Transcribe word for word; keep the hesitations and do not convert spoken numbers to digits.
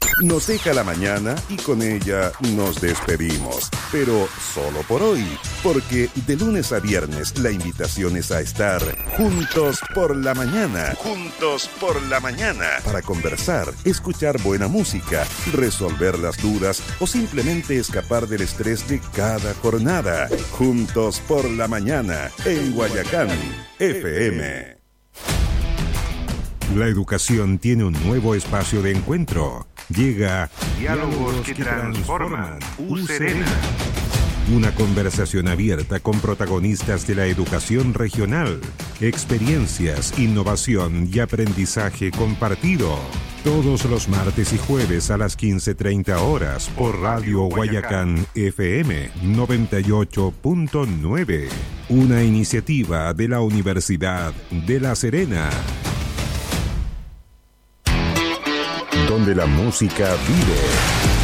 Nos deja la mañana y con ella nos despedimos. Pero solo por hoy, porque de lunes a viernes la invitación es a estar juntos por la mañana. Juntos por la mañana. Para conversar, escuchar buena música, resolver las dudas o simplemente escapar del estrés de cada jornada. Juntos por la mañana en Guayacán F M. La educación tiene un nuevo espacio de encuentro. Llega Diálogos que transforman. U Serena. Una conversación abierta con protagonistas de la educación regional, experiencias, innovación y aprendizaje compartido. Todos los martes y jueves a las quince treinta horas por Radio Guayacán F M noventa y ocho punto nueve. Una iniciativa de la Universidad de La Serena. Donde la música vive.